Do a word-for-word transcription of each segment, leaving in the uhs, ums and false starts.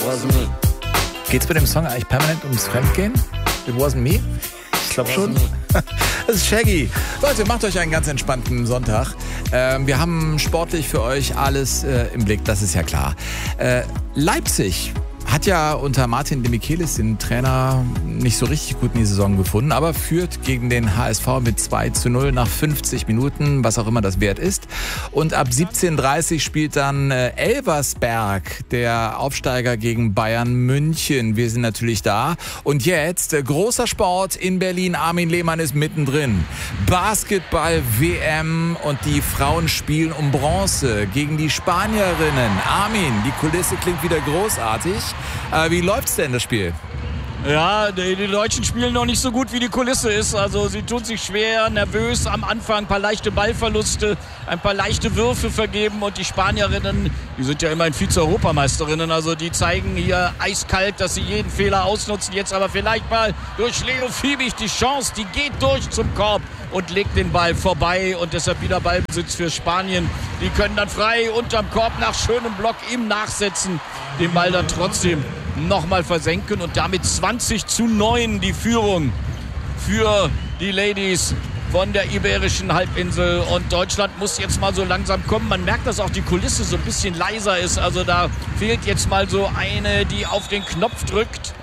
wasn't me. Geht's bei dem Song eigentlich permanent ums Fremdgehen? It wasn't me? Ich glaube schon. Das ist Shaggy. Leute, macht euch einen ganz entspannten Sonntag. Ähm, wir haben sportlich für euch alles äh, im Blick, das ist ja klar. Äh, Leipzig hat ja unter Martin de Michelis, den Trainer, nicht so richtig gut in die Saison gefunden, aber führt gegen den H S V mit zwei zu null nach fünfzig Minuten, was auch immer das wert ist. Und ab siebzehn Uhr dreißig spielt dann äh, Elversberg, der Aufsteiger, gegen Bayern München. Wir sind natürlich da. Und jetzt, äh, großer Sport in Berlin. Armin Lehmann ist mittendrin. Basketball-W M und die Frauen spielen um Bronze gegen die Spanierinnen. Armin, die Kulisse klingt wieder großartig. Äh, wie läuft's denn, das Spiel? Ja, die, die Deutschen spielen noch nicht so gut, wie die Kulisse ist. Also sie tun sich schwer, nervös am Anfang, ein paar leichte Ballverluste, ein paar leichte Würfe vergeben. Und die Spanierinnen, die sind ja immerhin Vize-Europameisterinnen, also die zeigen hier eiskalt, dass sie jeden Fehler ausnutzen. Jetzt aber vielleicht mal durch Leo Fiebig die Chance, die geht durch zum Korb und legt den Ball vorbei. Und deshalb wieder Ballbesitz für Spanien. Die können dann frei unterm Korb nach schönem Block im Nachsetzen den Ball dann trotzdem nochmal versenken und damit zwanzig zu neun die Führung für die Ladies von der Iberischen Halbinsel. Und Deutschland muss jetzt mal so langsam kommen. Man merkt, dass auch die Kulisse so ein bisschen leiser ist. Also da fehlt jetzt mal so eine, die auf den Knopf drückt.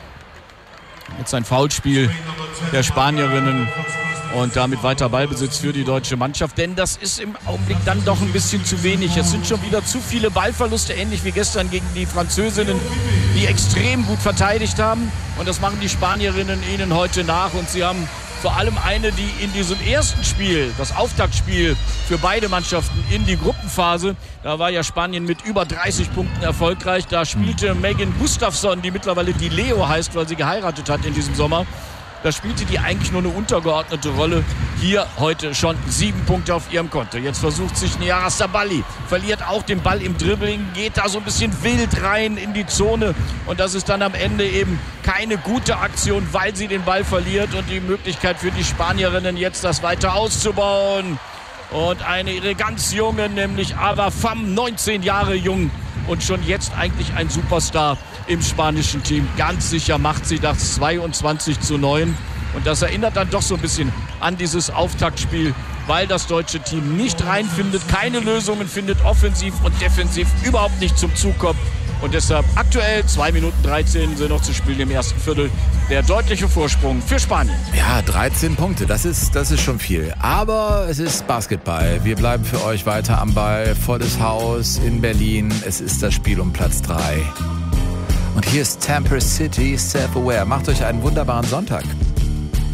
Jetzt ein Foulspiel der Spanierinnen und damit weiter Ballbesitz für die deutsche Mannschaft. Denn das ist im Augenblick dann doch ein bisschen zu wenig. Es sind schon wieder zu viele Ballverluste, ähnlich wie gestern gegen die Französinnen, die extrem gut verteidigt haben. Und das machen die Spanierinnen ihnen heute nach. Und sie haben vor allem eine, die in diesem ersten Spiel, das Auftaktspiel für beide Mannschaften in die Gruppenphase, da war ja Spanien mit über dreißig Punkten erfolgreich. Da spielte Megan Gustafsson, die mittlerweile die Leo heißt, weil sie geheiratet hat in diesem Sommer. Da spielte die eigentlich nur eine untergeordnete Rolle. Hier heute schon sieben Punkte auf ihrem Konto. Jetzt versucht sich Niara Sabali, verliert auch den Ball im Dribbling, geht da so ein bisschen wild rein in die Zone. Und das ist dann am Ende eben keine gute Aktion, weil sie den Ball verliert. Und die Möglichkeit für die Spanierinnen jetzt das weiter auszubauen. Und eine ihre ganz junge, nämlich Ava Pham, neunzehn Jahre jung. Und schon jetzt eigentlich ein Superstar im spanischen Team. Ganz sicher macht sie das zweiundzwanzig zu neun. Und das erinnert dann doch so ein bisschen an dieses Auftaktspiel, weil das deutsche Team nicht reinfindet, keine Lösungen findet, offensiv und defensiv überhaupt nicht zum Zug kommt. Und deshalb aktuell zwei Minuten dreizehn sind noch zu spielen im ersten Viertel. Der deutliche Vorsprung für Spanien. Ja, dreizehn Punkte, das ist, das ist schon viel. Aber es ist Basketball. Wir bleiben für euch weiter am Ball. Volles Haus in Berlin. Es ist das Spiel um Platz drei. Und hier ist Tampa City, Self-Aware. Macht euch einen wunderbaren Sonntag.